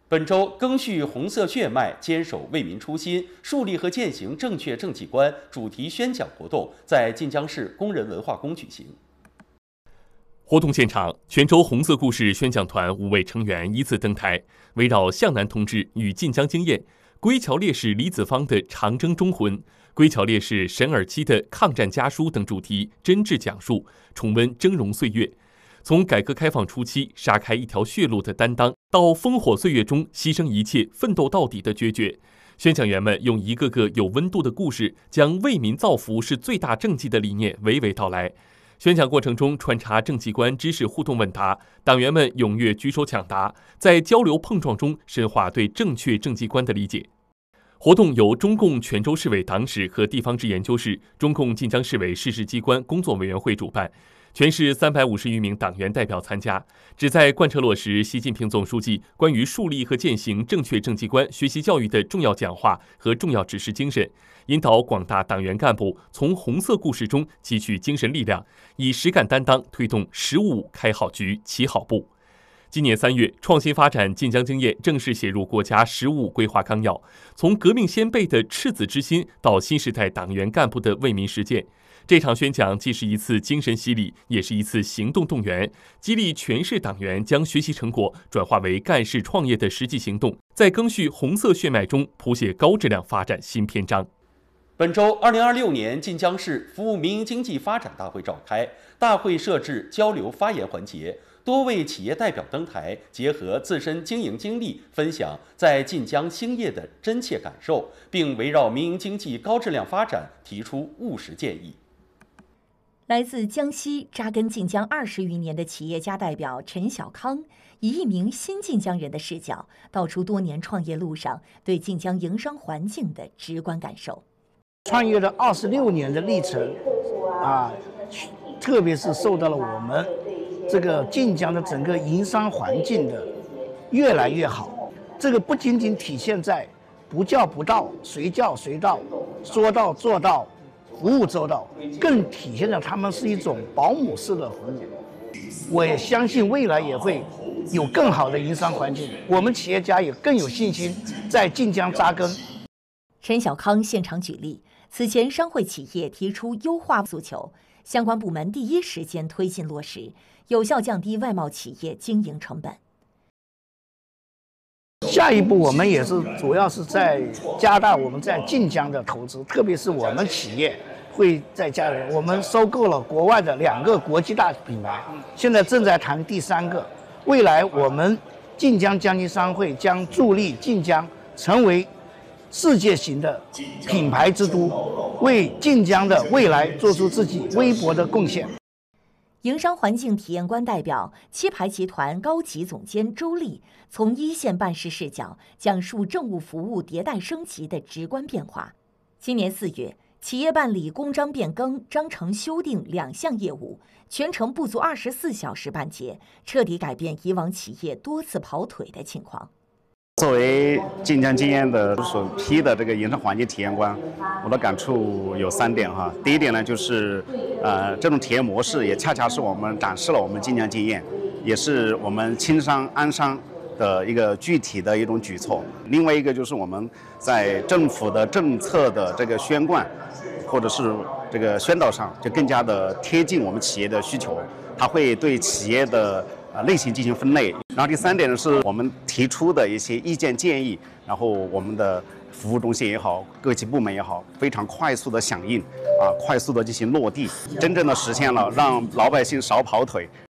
本周赓续红色血脉，坚守为民初心，树立和践行正确政绩观主题宣讲活动在晋江市工人文化宫举行。 活动现场，泉州红色故事宣讲团5位成员依次登台，围绕向南同志与晋江经验、归侨烈士李子芳的长征忠魂、归侨烈士沈尔基的抗战家书等主题真挚讲述，重温峥嵘岁月。从改革开放初期杀开一条血路的担当，到烽火岁月中牺牲一切奋斗到底的决绝，宣讲员们用一个个有温度的故事，将为民造福是最大政绩的理念娓娓道来。宣讲过程中穿插政绩观知识互动问答，党员们踊跃举手抢答，在交流碰撞中深化对正确政绩观的理解。活动由中共泉州市委党史和地方志研究室、中共晋江市委事实机关工作委员会主办，全市350余名党员代表参加，旨在贯彻落实习近平总书记关于树立和践行正确政绩观学习教育的重要讲话和重要指示精神，引导广大党员干部从红色故事中汲取精神力量，以实干担当推动15开好局、起好步。今年3月，创新发展晋江经验正式写入国家15规划纲要，从革命先辈的赤子之心到新时代党员干部的为民实践。这场宣讲既是一次精神洗礼，也是一次行动动员，激励全市党员将学习成果转化为干事创业的实际行动，在赓续红色血脉中谱写高质量发展新篇章。 本周2026年晋江市服务民营经济发展大会召开，大会设置交流发言环节，多位企业代表登台，结合自身经营经历，分享在晋江兴业的真切感受，并围绕民营经济高质量发展提出务实建议。 来自江西扎根晋江20余年的企业家代表陈小康，以一名新晋江人的视角，道出多年创业路上对晋江营商环境的直观感受。 创业了26年的历程，特别是受到了我们这个晋江的整个营商环境的越来越好。这个不仅仅体现在不叫不到，随叫随到，说到做到，服务周到，更体现了他们是一种保姆式的服务。我也相信未来也会有更好的营商环境，我们企业家也更有信心在晋江扎根。 陈小康现场举例，此前商会企业提出优化诉求，相关部门第一时间推进落实，有效降低外贸企业经营成本。 下一步我们也是主要是在加大我们在晋江的投资，特别是我们企业会在加入，我们收购了国外的2个国际大品牌，现在正在谈第3个。未来我们晋江江津商会将助力晋江成为世界型的品牌之都，为晋江的未来做出自己微薄的贡献。 营商环境体验官代表七牌集团高级总监周丽从一线办事视角讲述政务服务迭代升级的直观变化。今年4月，企业办理公章变更、章程修订2项业务，全程不足24小时办结，彻底改变以往企业多次跑腿的情况。 作为晋江经验的首批的这个营商环境体验官，我的感触有3点哈。第一点呢，就是这种体验模式也恰恰是我们展示了我们晋江经验，也是我们轻商安商的一个具体的一种举措。另外一个就是我们在政府的政策的这个宣贯或者是这个宣导上，就更加的贴近我们企业的需求，它会对企业的类型进行分类。然后第3点呢，是我们提出的一些意见建议，然后我们的服务中心也好，各级部门也好，非常快速的响应，快速的进行落地，真正的实现了让老百姓少跑腿，